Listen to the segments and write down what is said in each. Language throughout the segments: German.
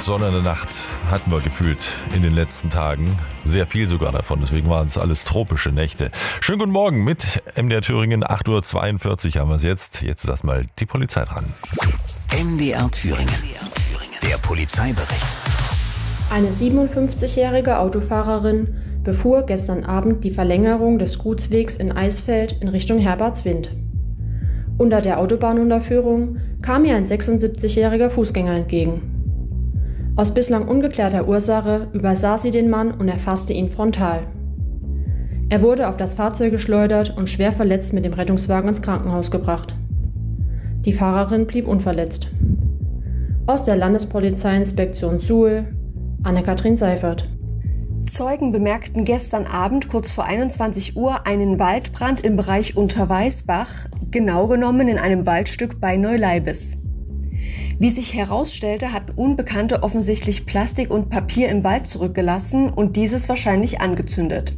Sonne in der Nacht hatten wir gefühlt in den letzten Tagen. Sehr viel sogar davon, deswegen waren es alles tropische Nächte. Schönen guten Morgen mit MDR Thüringen, 8:42 Uhr haben wir es jetzt. Jetzt ist erstmal die Polizei dran. MDR Thüringen, der Polizeibericht. Eine 57-jährige Autofahrerin befuhr gestern Abend die Verlängerung des Gutswegs in Eisfeld in Richtung Herbartswind. Unter der Autobahnunterführung kam ihr ein 76-jähriger Fußgänger entgegen. Aus bislang ungeklärter Ursache übersah sie den Mann und erfasste ihn frontal. Er wurde auf das Fahrzeug geschleudert und schwer verletzt mit dem Rettungswagen ins Krankenhaus gebracht. Die Fahrerin blieb unverletzt. Aus der Landespolizeiinspektion Suhl, Anne-Kathrin Seifert. Zeugen bemerkten gestern Abend kurz vor 21 Uhr einen Waldbrand im Bereich Unterweißbach, genau genommen in einem Waldstück bei Neuleibes. Wie sich herausstellte, hatten Unbekannte offensichtlich Plastik und Papier im Wald zurückgelassen und dieses wahrscheinlich angezündet.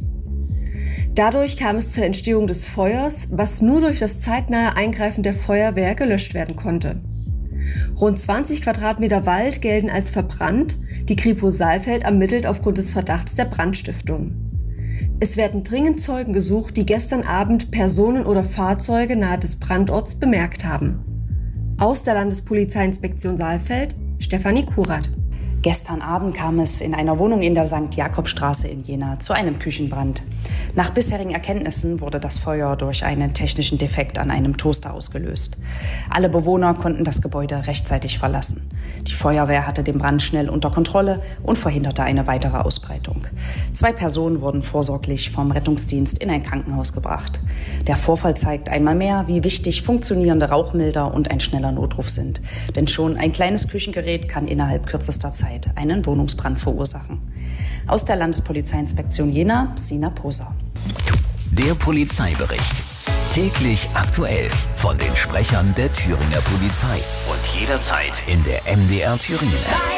Dadurch kam es zur Entstehung des Feuers, was nur durch das zeitnahe Eingreifen der Feuerwehr gelöscht werden konnte. Rund 20 Quadratmeter Wald gelten als verbrannt. Die Kripo Saalfeld ermittelt aufgrund des Verdachts der Brandstiftung. Es werden dringend Zeugen gesucht, die gestern Abend Personen oder Fahrzeuge nahe des Brandorts bemerkt haben. Aus der Landespolizeiinspektion Saalfeld, Stefanie Kurat. Gestern Abend kam es in einer Wohnung in der St. Jakobstraße in Jena zu einem Küchenbrand. Nach bisherigen Erkenntnissen wurde das Feuer durch einen technischen Defekt an einem Toaster ausgelöst. Alle Bewohner konnten das Gebäude rechtzeitig verlassen. Die Feuerwehr hatte den Brand schnell unter Kontrolle und verhinderte eine weitere Ausbreitung. 2 Personen wurden vorsorglich vom Rettungsdienst in ein Krankenhaus gebracht. Der Vorfall zeigt einmal mehr, wie wichtig funktionierende Rauchmelder und ein schneller Notruf sind. Denn schon ein kleines Küchengerät kann innerhalb kürzester Zeit einen Wohnungsbrand verursachen. Aus der Landespolizeiinspektion Jena, Sina Poser. Der Polizeibericht. Täglich aktuell von den Sprechern der Thüringer Polizei. Und jederzeit in der MDR Thüringen App.